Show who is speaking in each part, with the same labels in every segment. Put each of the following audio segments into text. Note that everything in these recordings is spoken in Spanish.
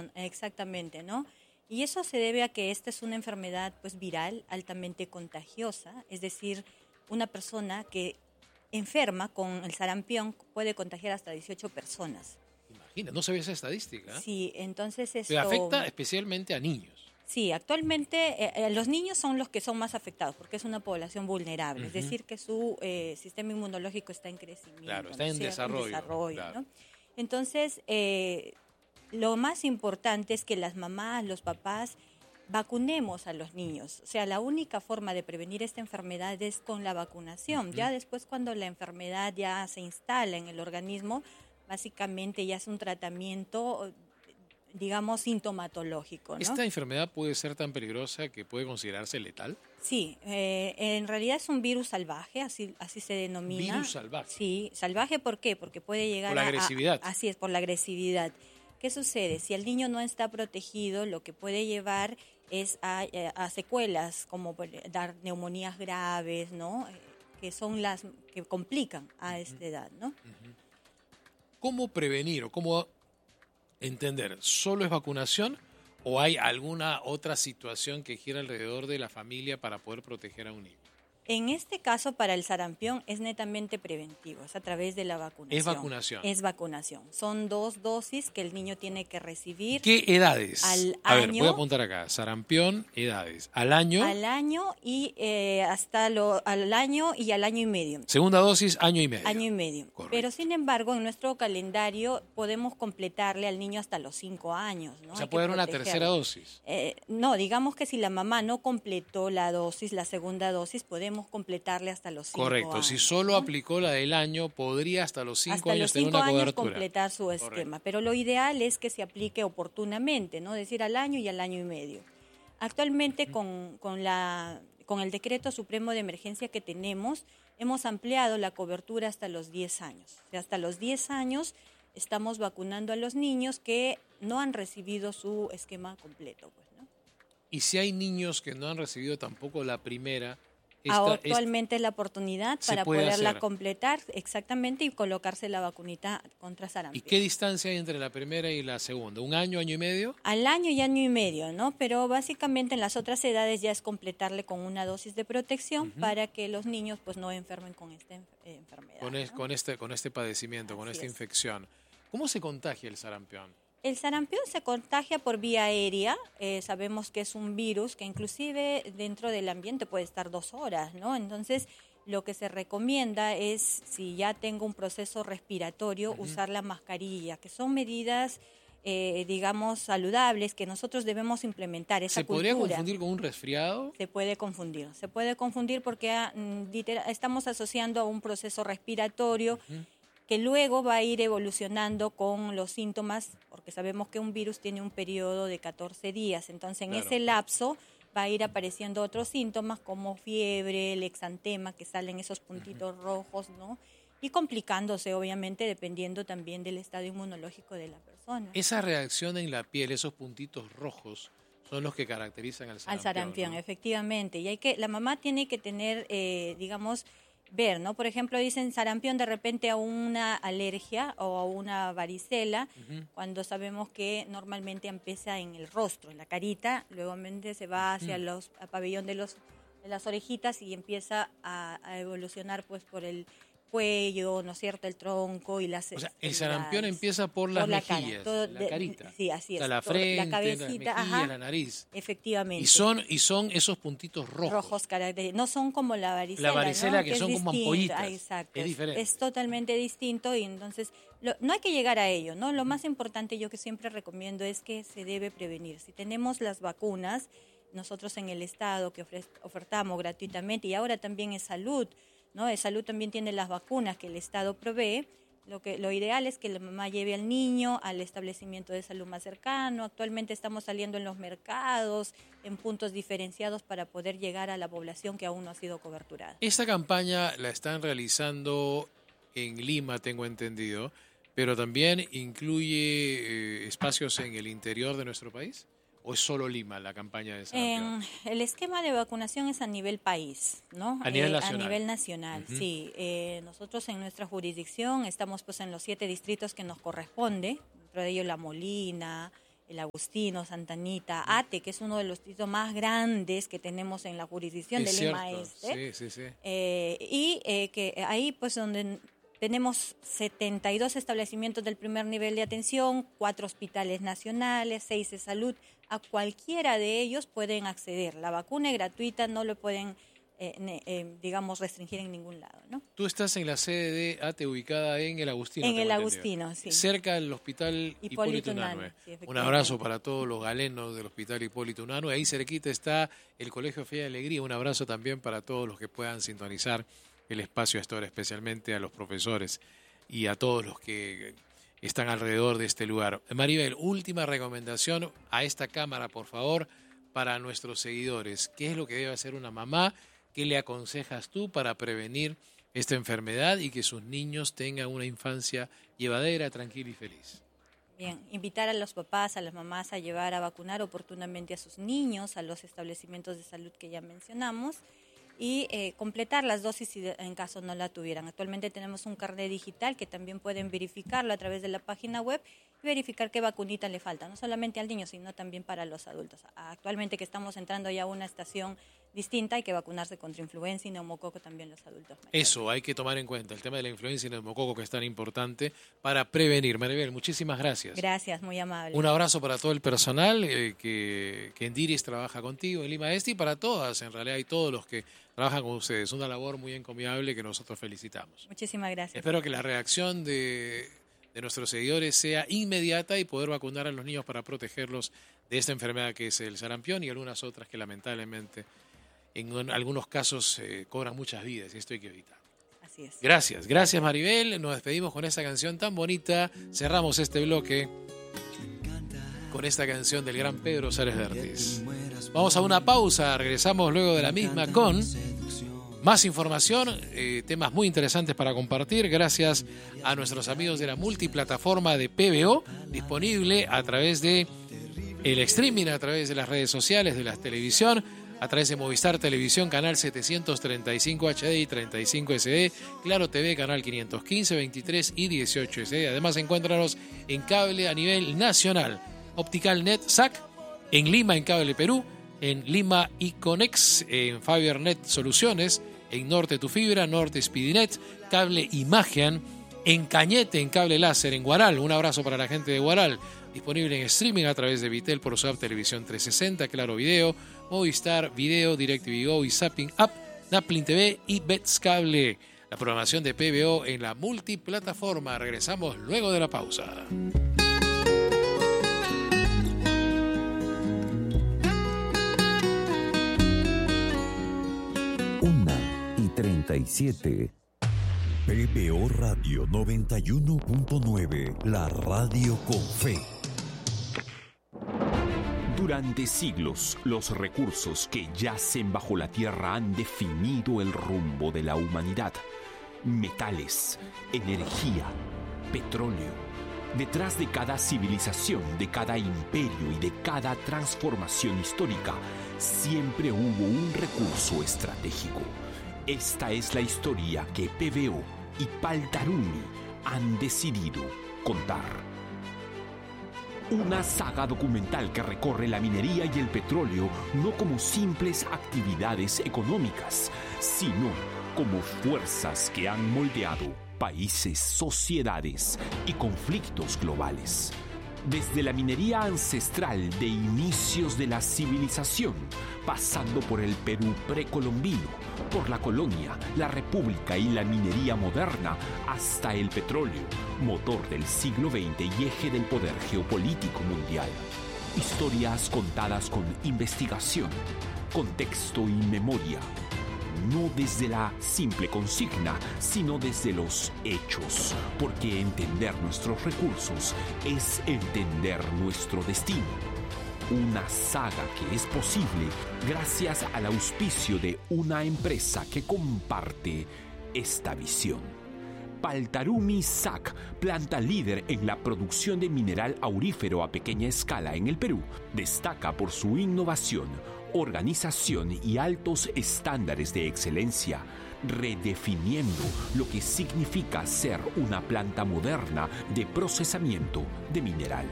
Speaker 1: exactamente, ¿no? Y eso se debe a que esta es una enfermedad pues viral, altamente contagiosa, es decir, una persona que enferma con el sarampión puede contagiar hasta 18 personas.
Speaker 2: Imagina, no sabía esa estadística.
Speaker 1: Sí, entonces
Speaker 2: Pero afecta especialmente a niños.
Speaker 1: Sí, actualmente los niños son los que son más afectados porque es una población vulnerable, es decir, que su sistema inmunológico está en crecimiento.
Speaker 2: Claro, está en desarrollo. Claro.
Speaker 1: ¿no? Entonces, lo más importante es que las mamás, los papás, vacunemos a los niños. O sea, la única forma de prevenir esta enfermedad es con la vacunación. Ya después, cuando la enfermedad ya se instala en el organismo, básicamente ya es un tratamiento, digamos, sintomatológico, ¿no?
Speaker 2: ¿Esta enfermedad puede ser tan peligrosa que puede considerarse letal?
Speaker 1: Sí, en realidad es un virus salvaje, así se denomina.
Speaker 2: ¿Virus salvaje?
Speaker 1: Sí, salvaje, ¿por qué? Porque puede llegar
Speaker 2: por la agresividad.
Speaker 1: Así es, por la agresividad. ¿Qué sucede? Si el niño no está protegido, lo que puede llevar es a secuelas, como dar neumonías graves, ¿no? Que son las que complican a esta edad, ¿no?
Speaker 2: ¿Cómo prevenir o cómo entender? ¿Solo es vacunación o hay alguna otra situación que gira alrededor de la familia para poder proteger a un niño?
Speaker 1: En este caso, para el sarampión es netamente preventivo, es a través de la vacunación.
Speaker 2: ¿Es vacunación?
Speaker 1: Es vacunación. Son 2 dosis que el niño tiene que recibir.
Speaker 2: ¿Qué edades?
Speaker 1: Al
Speaker 2: a ver,
Speaker 1: año,
Speaker 2: voy a apuntar acá. Sarampión, edades. ¿Al año?
Speaker 1: Al año y al año y al año y medio.
Speaker 2: Segunda dosis, año y medio.
Speaker 1: Año y medio.
Speaker 2: Correcto.
Speaker 1: Pero sin embargo, en nuestro calendario podemos completarle al niño hasta los 5 años, ¿no?
Speaker 2: O sea, puede haber una tercera dosis.
Speaker 1: No, digamos que si la mamá no completó la dosis, la segunda dosis, podemos completarle hasta los 5 años.
Speaker 2: Correcto. Si solo aplicó la del año, podría hasta los 5 años tener una
Speaker 1: hasta los 5 años
Speaker 2: cobertura.
Speaker 1: completar su esquema. Pero lo ideal es que se aplique oportunamente, ¿no? Es decir, al año y al año y medio. Actualmente con el Decreto Supremo de Emergencia que tenemos, hemos ampliado la cobertura hasta los 10 años. O sea, hasta los 10 años estamos vacunando a los niños que no han recibido su esquema completo, pues, ¿no?
Speaker 2: Y si hay niños que no han recibido tampoco la primera,
Speaker 1: actualmente es la oportunidad para poderla
Speaker 2: hacer.
Speaker 1: Completar exactamente y colocarse la vacunita contra sarampión.
Speaker 2: ¿Y qué distancia hay entre la primera y la segunda? ¿Un año, año y medio?
Speaker 1: Al año y año y medio, ¿no? Pero básicamente en las otras edades ya es completarle con una dosis de protección para que los niños pues no enfermen con esta enfermedad.
Speaker 2: Con este padecimiento, con esta infección. ¿Cómo se contagia el sarampión?
Speaker 1: El sarampión se contagia por vía aérea. Sabemos que es un virus que inclusive dentro del ambiente puede estar 2 horas, ¿no? Entonces, lo que se recomienda es, si ya tengo un proceso respiratorio, usar la mascarilla, que son medidas, digamos, saludables que nosotros debemos implementar. Esa
Speaker 2: ¿Se podría confundir con un resfriado?
Speaker 1: Se puede confundir porque estamos asociando a un proceso respiratorio que luego va a ir evolucionando con los síntomas, porque sabemos que un virus tiene un periodo de 14 días, entonces en ese lapso va a ir apareciendo otros síntomas como fiebre, el exantema, que salen esos puntitos rojos, ¿no? Y complicándose, obviamente, dependiendo también del estado inmunológico de la persona.
Speaker 2: Esa reacción en la piel, esos puntitos rojos, son los que caracterizan al sarampión.
Speaker 1: Al sarampión,
Speaker 2: ¿no?
Speaker 1: Efectivamente. Y la mamá tiene que tener, digamos, ver, ¿no? Por ejemplo, dicen sarampión de repente a una alergia o a una varicela, cuando sabemos que normalmente empieza en el rostro, en la carita, luego se va hacia el pabellón de las orejitas y empieza a evolucionar pues por el cuello, ¿no es cierto?, el tronco y las...
Speaker 2: O sea, el sarampión empieza por las mejillas, la carita.
Speaker 1: Sí, así es.
Speaker 2: O sea, la frente,
Speaker 1: la cabecita,
Speaker 2: las mejillas, la nariz.
Speaker 1: Efectivamente.
Speaker 2: Y son esos puntitos rojos.
Speaker 1: Rojos característicos. No son como la varicela.
Speaker 2: La varicela, ¿no? que son
Speaker 1: distinto.
Speaker 2: como ampollitas.
Speaker 1: Exacto.
Speaker 2: Es diferente.
Speaker 1: Es totalmente distinto y entonces no hay que llegar a ello, ¿no? Lo más importante yo que siempre recomiendo es que se debe prevenir. Si tenemos las vacunas, nosotros en el Estado que ofertamos gratuitamente y ahora también es salud, ¿no? El salud también tiene las vacunas que el Estado provee. Lo ideal es que la mamá lleve al niño al establecimiento de salud más cercano. Actualmente estamos saliendo en los mercados, en puntos diferenciados para poder llegar a la población que aún no ha sido coberturada.
Speaker 2: Esta campaña la están realizando en Lima, tengo entendido, pero también incluye espacios en el interior de nuestro país. ¿O es solo Lima la campaña de sarampión?
Speaker 1: El esquema de vacunación es a nivel país, ¿no?
Speaker 2: A nivel nacional.
Speaker 1: A nivel nacional, sí. Nosotros en nuestra jurisdicción estamos pues en los 7 distritos que nos corresponde, dentro de ellos La Molina, El Agustino, Santa Anita, Ate, que es uno de los distritos más grandes que tenemos en la jurisdicción de Lima Este.
Speaker 2: Sí.
Speaker 1: Que ahí pues donde tenemos 72 establecimientos del primer nivel de atención, 4 hospitales nacionales, 6 de salud. A cualquiera de ellos pueden acceder. La vacuna es gratuita, no lo pueden restringir en ningún lado, ¿no?
Speaker 2: Tú estás en la sede de ATE ubicada en el Agustino.
Speaker 1: En el Agustino, sí.
Speaker 2: Cerca del Hospital Hipólito Unanue.
Speaker 1: Sí,
Speaker 2: un abrazo para todos los galenos del Hospital Hipólito Unanue. Ahí cerquita está el Colegio Fe y Alegría. Un abrazo también para todos los que puedan sintonizar el espacio a esta hora, especialmente a los profesores y a todos los que están alrededor de este lugar. Maribel, última recomendación a esta cámara, por favor, para nuestros seguidores. ¿Qué es lo que debe hacer una mamá? ¿Qué le aconsejas tú para prevenir esta enfermedad y que sus niños tengan una infancia llevadera, tranquila y feliz?
Speaker 1: Bien, invitar a los papás, a las mamás a llevar a vacunar oportunamente a sus niños a los establecimientos de salud que ya mencionamos y completar las dosis si en caso no la tuvieran. Actualmente tenemos un carnet digital que también pueden verificarlo a través de la página web y verificar qué vacunita le falta, no solamente al niño, sino también para los adultos. Actualmente que estamos entrando ya a una estación distinta, hay que vacunarse contra influenza y neumococo también los adultos mayores.
Speaker 2: Eso hay que tomar en cuenta, el tema de la influenza y neumococo que es tan importante para prevenir. Maribel, muchísimas gracias.
Speaker 1: Gracias, muy amable.
Speaker 2: Un abrazo para todo el personal que en DIRIS trabaja contigo, en Lima Este, y para todas, en realidad, y todos los que trabajan con ustedes. Una labor muy encomiable que nosotros felicitamos.
Speaker 1: Muchísimas gracias.
Speaker 2: Espero que la reacción de nuestros seguidores sea inmediata y poder vacunar a los niños para protegerlos de esta enfermedad que es el sarampión y algunas otras que lamentablemente en algunos casos cobran muchas vidas y esto hay que evitar.
Speaker 1: Así es.
Speaker 2: Gracias Maribel. Nos despedimos con esta canción tan bonita. Cerramos este bloque con esta canción del gran Pedro Suárez Vértiz. Vamos a una pausa, regresamos luego de la misma con más información, temas muy interesantes para compartir gracias a nuestros amigos de la multiplataforma de PBO, disponible a través de el streaming, a través de las redes sociales, de la televisión, a través de Movistar Televisión, canal 735 HD y 35 SD, Claro TV, canal 515, 23 y 18 SD. Además, encuéntranos en cable a nivel nacional. Opticalnet SAC, en Lima, en Cable Perú, en Lima Iconex, en FiberNet Soluciones, en Norte Tu Fibra, Norte Speedinet, Cable Imagen, en Cañete, en Cable Láser, en Guaral. Un abrazo para la gente de Guaral. Disponible en streaming a través de Vitel por su app Televisión 360, Claro Video, Movistar Video, DirecTV Go y Zapping App, Naplin TV y Bets Cable. La programación de PBO en la multiplataforma. Regresamos luego de la pausa.
Speaker 3: 1:37. PBO Radio 91.9, la radio con fe.
Speaker 4: Durante siglos, los recursos que yacen bajo la tierra han definido el rumbo de la humanidad. Metales, energía, petróleo. Detrás de cada civilización, de cada imperio y de cada transformación histórica, siempre hubo un recurso estratégico. Esta es la historia que PBO y Paltarumi han decidido contar. Una saga documental que recorre la minería y el petróleo no como simples actividades económicas, sino como fuerzas que han moldeado países, sociedades y conflictos globales. Desde la minería ancestral de inicios de la civilización, pasando por el Perú precolombino, por la colonia, la república y la minería moderna, hasta el petróleo, motor del siglo XX y eje del poder geopolítico mundial. Historias contadas con investigación, contexto y memoria. No desde la simple consigna, sino desde los hechos, porque entender nuestros recursos es entender nuestro destino. Una saga que es posible gracias al auspicio de una empresa que comparte esta visión. Paltarumi SAC, planta líder en la producción de mineral aurífero a pequeña escala en el Perú, destaca por su innovación, organización y altos estándares de excelencia, redefiniendo lo que significa ser una planta moderna de procesamiento de mineral.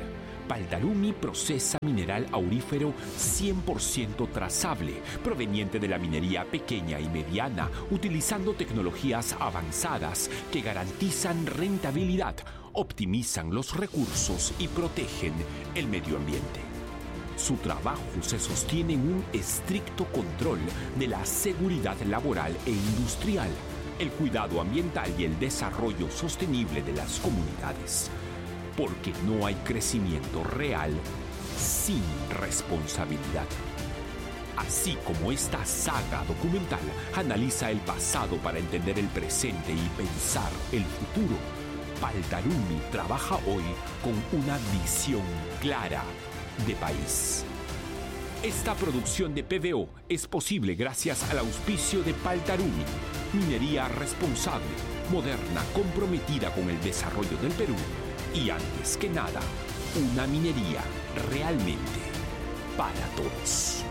Speaker 4: Paltarumi procesa mineral aurífero 100% trazable, proveniente de la minería pequeña y mediana, utilizando tecnologías avanzadas que garantizan rentabilidad, optimizan los recursos y protegen el medio ambiente. Su trabajo se sostiene en un estricto control de la seguridad laboral e industrial, el cuidado ambiental y el desarrollo sostenible de las comunidades. Porque no hay crecimiento real sin responsabilidad. Así como esta saga documental analiza el pasado para entender el presente y pensar el futuro, Paltarumi trabaja hoy con una visión clara de país. Esta producción de PBO es posible gracias al auspicio de Paltarumi, minería responsable, moderna, comprometida con el desarrollo del Perú y, antes que nada, una minería realmente para todos.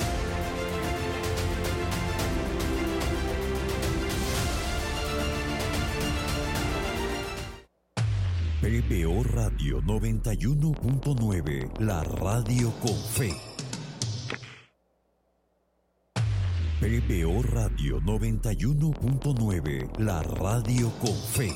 Speaker 3: PBO Radio 91.9, la radio con fe. PBO Radio 91.9, la radio con fe.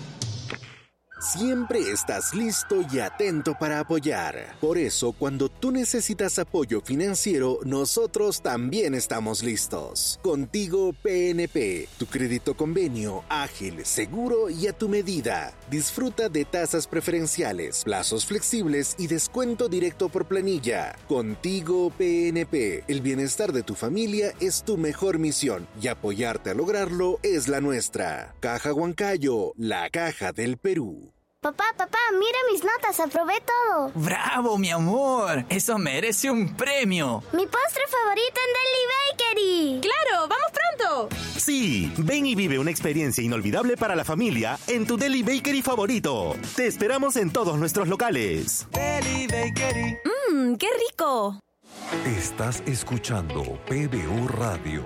Speaker 5: Siempre estás listo y atento para apoyar. Por eso, cuando tú necesitas apoyo financiero, nosotros también estamos listos. Contigo PNP, tu crédito convenio, ágil, seguro y a tu medida. Disfruta de tasas preferenciales, plazos flexibles y descuento directo por planilla. Contigo PNP, el bienestar de tu familia es tu mejor misión y apoyarte a lograrlo es la nuestra. Caja Huancayo, la caja del Perú.
Speaker 6: Papá, mira mis notas, aprobé todo.
Speaker 7: ¡Bravo, mi amor! Eso merece un premio.
Speaker 6: Mi postre favorito en Deli Bakery.
Speaker 8: ¡Claro! ¡Vamos pronto!
Speaker 9: Sí, ven y vive una experiencia inolvidable para la familia en tu Deli Bakery favorito. Te esperamos en todos nuestros locales.
Speaker 7: Deli Bakery.
Speaker 8: ¡Qué rico!
Speaker 3: Estás escuchando PBO Radio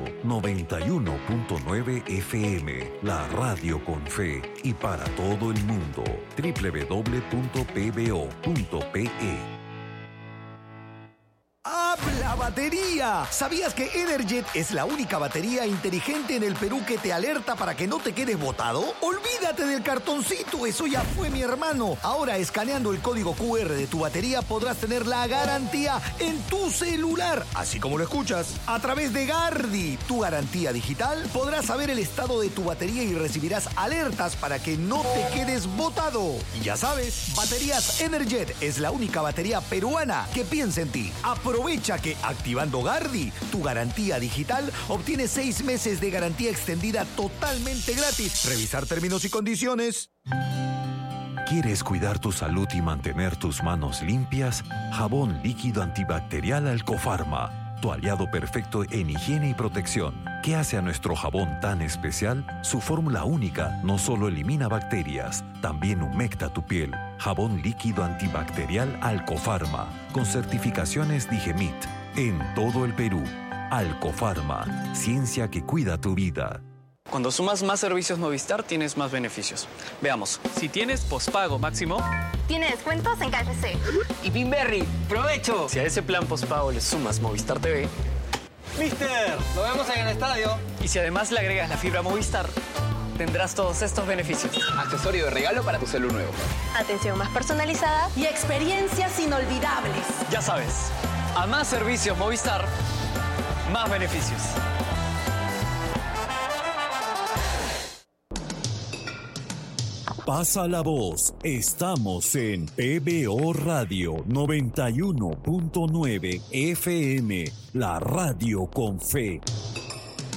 Speaker 3: 91.9 FM, la radio con fe y para todo el mundo. www.pbo.pe.
Speaker 10: ¡Habla batería! ¿Sabías que Energet es la única batería inteligente en el Perú que te alerta para que no te quedes botado? ¡Olvídate del cartoncito! ¡Eso ya fue, mi hermano! Ahora, escaneando el código QR de tu batería, podrás tener la garantía en tu celular, así como lo escuchas. A través de Gardi, tu garantía digital, podrás saber el estado de tu batería y recibirás alertas para que no te quedes botado. Y ya sabes, Baterías Energet es la única batería peruana que piensa en ti. Aprovecha que activando Gardi, tu garantía digital, obtienes 6 meses de garantía extendida totalmente gratis. Revisar términos y condiciones.
Speaker 3: ¿Quieres cuidar tu salud y mantener tus manos limpias? Jabón líquido antibacterial Alcofarma, tu aliado perfecto en higiene y protección. ¿Qué hace a nuestro jabón tan especial? Su fórmula única no solo elimina bacterias, también humecta tu piel. Jabón líquido antibacterial Alcofarma, con certificaciones Digemit, en todo el Perú. Alcofarma, ciencia que cuida tu vida.
Speaker 11: Cuando sumas más servicios Movistar, tienes más beneficios. Veamos, si tienes pospago máximo...
Speaker 6: Tiene descuentos en KFC.
Speaker 11: Y Pinberry, ¡provecho! Si a ese plan pospago le sumas Movistar TV...
Speaker 12: ¡Mister! ¡Lo vemos en el estadio!
Speaker 11: Y si además le agregas la fibra Movistar, tendrás todos estos beneficios.
Speaker 12: Accesorio de regalo para tu celu nuevo.
Speaker 6: Atención más personalizada
Speaker 8: Y experiencias inolvidables.
Speaker 11: Ya sabes, a más servicios Movistar, más beneficios.
Speaker 3: Pasa la voz, estamos en PBO Radio 91.9 FM, la radio con fe.